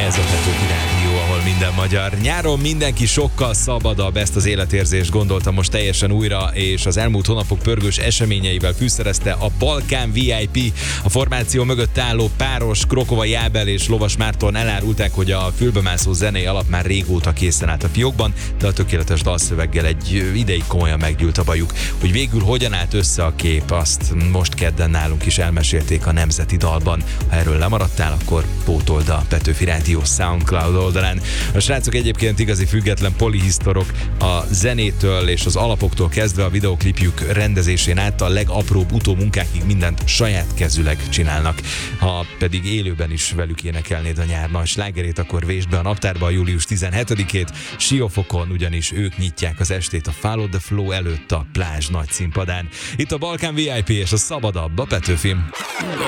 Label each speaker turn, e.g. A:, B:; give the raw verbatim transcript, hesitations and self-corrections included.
A: Ez a Petőfi Rádió, ahol minden magyar. Nyáron mindenki sokkal szabadabb, ezt az életérzést gondoltam most teljesen újra, és az elmúlt hónapok pörgős eseményeivel fűszerezte a Balkán vé i pé. A formáció mögött álló páros, Krokovai Ábel és Lovas Márton elárulták, hogy a fülbemászó zenei alap már régóta készen állt a fiókban, de a tökéletes dalszöveggel egy ideig komolyan meggyűlt a bajuk. Hogy végül hogyan állt össze a kép, azt most kedden nálunk is elmesélték a Nemzeti Dalban. Ha erről lemaradtál, akkor pótold a Petőfi Rádió SoundCloud oldalán. A srácok egyébként igazi független polihisztorok, a zenétől és az alapoktól kezdve a videoklipjük rendezésén át a legapróbb utómunkákig mindent saját kezüleg csinálnak. Ha pedig élőben is velük énekelnéd a nyár nagy slágerét, akkor vésd be a naptárba a július tizenhetedikét. Siófokon ugyanis ők nyitják az estét a Follow the Flow előtt a plázs nagy színpadán. Itt a Balkán vé i pé és a szabadabb a Petőfim.